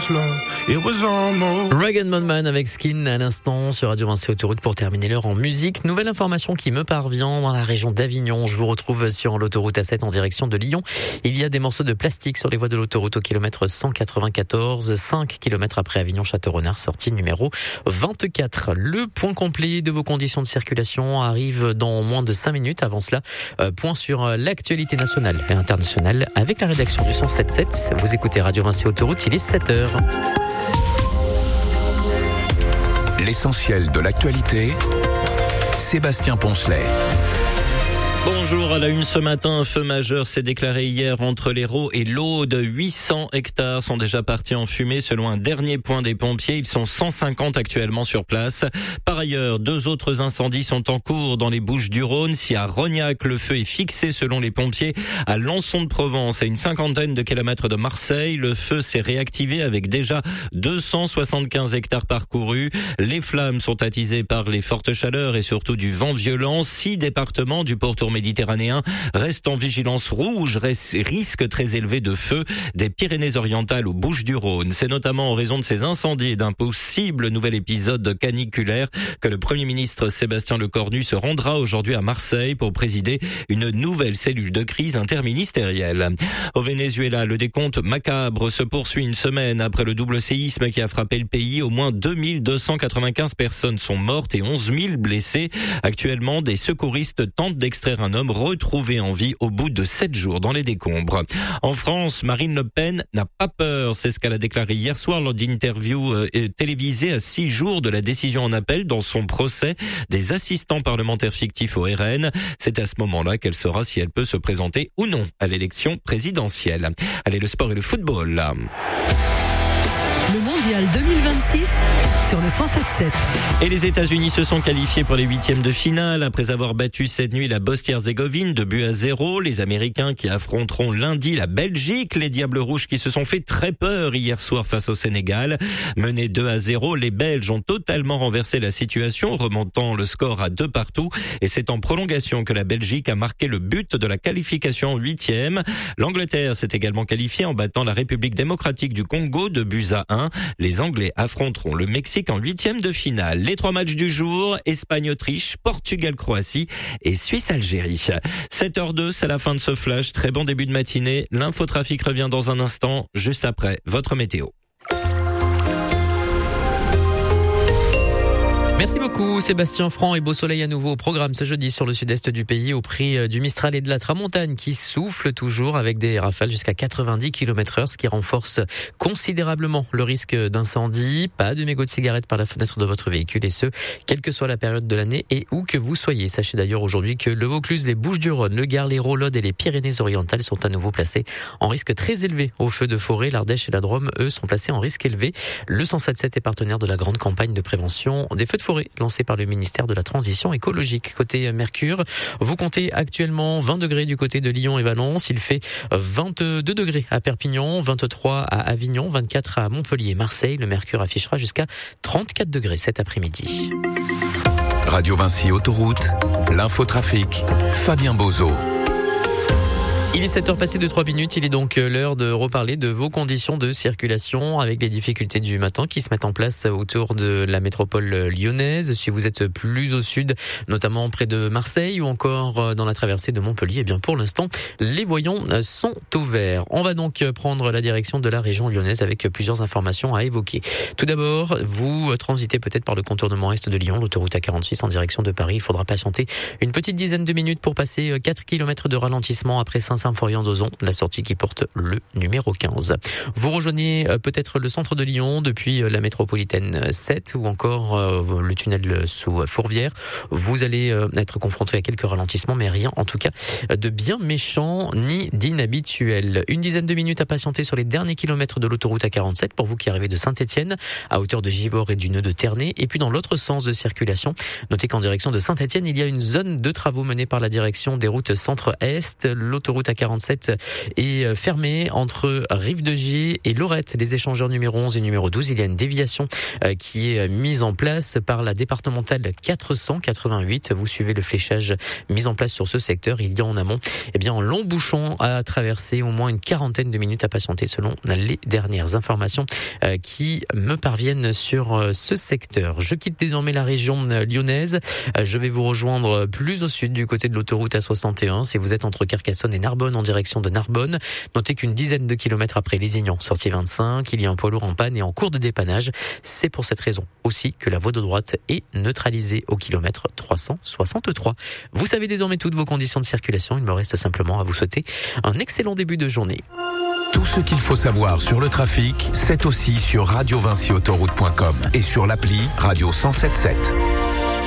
Rag & Bone Man avec Skin à l'instant sur Radio Vinci Autoroute pour terminer l'heure en musique. Nouvelle information qui me parvient dans la région d'Avignon. Je vous retrouve sur l'autoroute A7 en direction de Lyon. Il y a des morceaux de plastique sur les voies de l'autoroute au kilomètre 194, 5 km après Avignon-Château-Renard, sortie numéro 24. Le point complet de vos conditions de circulation arrive dans moins de 5 minutes. Avant cela, point sur l'actualité nationale et internationale avec la rédaction du 107.7. Vous écoutez Radio Vinci Autoroute, il est 7h. L'essentiel de l'actualité, Sébastien Poncelet. Bonjour, à la une ce matin, un feu majeur s'est déclaré hier entre l'Hérault et l'Aude. 800 hectares sont déjà partis en fumée selon un dernier point des pompiers. Ils sont 150 actuellement sur place. Par ailleurs, 2 autres incendies sont en cours dans les Bouches-du-Rhône. Si à Rognac, le feu est fixé selon les pompiers à Lançon-de-Provence, à une 50aine de kilomètres de Marseille. Le feu s'est réactivé avec déjà 275 hectares parcourus. Les flammes sont attisées par les fortes chaleurs et surtout du vent violent. 6 départements du pourtour méditerranéen reste en vigilance rouge, risque très élevé de feu des Pyrénées-Orientales aux Bouches-du-Rhône. C'est notamment en raison de ces incendies et d'un possible nouvel épisode caniculaire que le Premier ministre Sébastien Lecornu se rendra aujourd'hui à Marseille pour présider une nouvelle cellule de crise interministérielle. Au Venezuela, le décompte macabre se poursuit une semaine après le double séisme qui a frappé le pays. Au moins 2295 personnes sont mortes et 11 000 blessées. Actuellement, des secouristes tentent d'extraire un homme retrouvé en vie au bout de 7 jours dans les décombres. En France, Marine Le Pen n'a pas peur. C'est ce qu'elle a déclaré hier soir lors d'une interview télévisée à 6 jours de la décision en appel dans son procès des assistants parlementaires fictifs au RN. C'est à ce moment-là qu'elle saura si elle peut se présenter ou non à l'élection présidentielle. Allez, le sport et le football. Le mondial 2026 sur le 107.7. Et les États-Unis se sont qualifiés pour les 8e de finale après avoir battu cette nuit la Bosnie-Herzégovine de 2-0. Les Américains qui affronteront lundi la Belgique. Les Diables Rouges qui se sont fait très peur hier soir face au Sénégal. Menés 2-0, les Belges ont totalement renversé la situation, remontant le score à 2-2. Et c'est en prolongation que la Belgique a marqué le but de la qualification en 8e. L'Angleterre s'est également qualifiée en battant la République démocratique du Congo de 2-1. Les Anglais affronteront le Mexique en 8e de finale. Les 3 matchs du jour, Espagne-Autriche, Portugal-Croatie et Suisse-Algérie. 7h02, c'est la fin de ce flash. Très bon début de matinée. L'infotrafic revient dans un instant, juste après votre météo. Merci beaucoup Sébastien Franc et beau soleil à nouveau au programme ce jeudi sur le sud-est du pays au prix du Mistral et de la Tramontane qui souffle toujours avec des rafales jusqu'à 90 km/h, ce qui renforce considérablement le risque d'incendie. Pas de mégots de cigarettes par la fenêtre de votre véhicule et ce, quelle que soit la période de l'année et où que vous soyez. Sachez d'ailleurs aujourd'hui que le Vaucluse, les Bouches-du-Rhône, le Gard, l'Hérault, l'Aude et les Pyrénées-Orientales sont à nouveau placés en risque très élevé aux feux de forêt. L'Ardèche et la Drôme, eux, sont placés en risque élevé. Le 107.7 est partenaire de la grande campagne de prévention des feux de forêt lancée par le ministère de la Transition écologique. Côté Mercure, vous comptez actuellement 20 degrés du côté de Lyon et Valence. Il fait 22 degrés à Perpignan, 23 à Avignon, 24 à Montpellier et Marseille. Le Mercure affichera jusqu'à 34 degrés cet après-midi. Radio Vinci Autoroute, l'infotrafic, Fabien Bozo. Il est 7h passé de 3 minutes, il est donc l'heure de reparler de vos conditions de circulation avec les difficultés du matin qui se mettent en place autour de la métropole lyonnaise. Si vous êtes plus au sud, notamment près de Marseille ou encore dans la traversée de Montpellier, eh bien pour l'instant, les voyants sont ouverts. On va donc prendre la direction de la région lyonnaise avec plusieurs informations à évoquer. Tout d'abord, vous transitez peut-être par le contournement est de Lyon, l'autoroute A46 en direction de Paris. Il faudra patienter une petite dizaine de minutes pour passer 4 km de ralentissement après Saint-Symphorien-d'Ozon, la sortie qui porte le numéro 15. Vous rejoignez peut-être le centre de Lyon depuis la métropolitaine 7 ou encore le tunnel sous Fourvière. Vous allez être confronté à quelques ralentissements, mais rien en tout cas de bien méchant ni d'inhabituel. Une dizaine de minutes à patienter sur les derniers kilomètres de l'autoroute A47 pour vous qui arrivez de Saint-Étienne à hauteur de Givors et du nœud de Ternay. Et puis dans l'autre sens de circulation, notez qu'en direction de Saint-Étienne, il y a une zone de travaux menée par la direction des routes centre-est. L'autoroute l'autoroute A47 est fermée entre Rive-de-Gier et Lorette. Les échangeurs numéro 11 et numéro 12, il y a une déviation qui est mise en place par la départementale 488. Vous suivez le fléchage mis en place sur ce secteur. Il y a en amont un long bouchon à traverser, au moins une quarantaine de minutes à patienter selon les dernières informations qui me parviennent sur ce secteur. Je quitte désormais la région lyonnaise. Je vais vous rejoindre plus au sud du côté de l'autoroute A61. Si vous êtes entre Carcassonne et Narbonne en direction de Narbonne, notez qu'une dizaine de kilomètres après Lézignan, sortie 25, il y a un poids lourd en panne et en cours de dépannage. C'est pour cette raison aussi que la voie de droite est neutralisée au kilomètre 363. Vous savez désormais toutes vos conditions de circulation. Il me reste simplement à vous souhaiter un excellent début de journée. Tout ce qu'il faut savoir sur le trafic, c'est aussi sur radiovinciautoroute.com et sur l'appli Radio 107.7.